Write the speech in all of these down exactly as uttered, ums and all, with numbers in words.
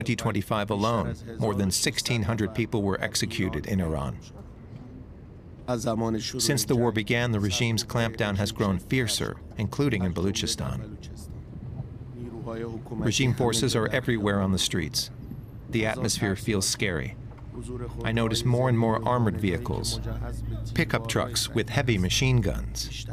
twenty twenty-five alone, more than sixteen hundred people were executed in Iran. Since the war began, the regime's clampdown has grown fiercer, including in Baluchistan. Regime forces are everywhere on the streets. The atmosphere feels scary. I notice more and more armored vehicles, pickup trucks with heavy machine guns.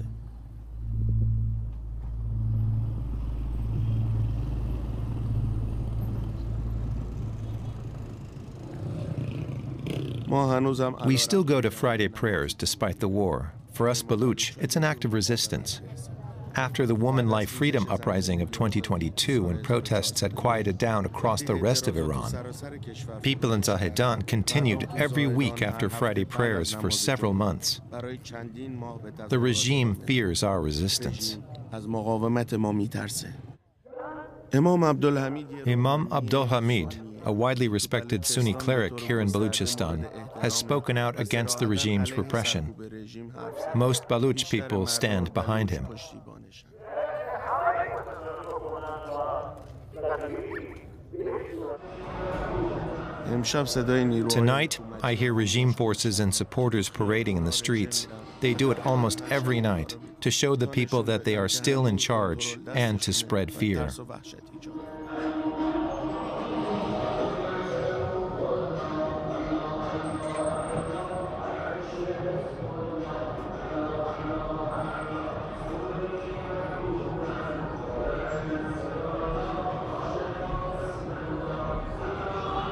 We still go to Friday prayers despite the war. For us Baluch, it's an act of resistance. After the Woman Life Freedom Uprising of twenty twenty-two, when protests had quieted down across the rest of Iran, people in Zahedan continued every week after Friday prayers for several months. The regime fears our resistance. Imam Abdul Hamid, a widely respected Sunni cleric here in Baluchistan, has spoken out against the regime's repression. Most Baluch people stand behind him. Tonight, I hear regime forces and supporters parading in the streets. They do it almost every night to show the people that they are still in charge and to spread fear.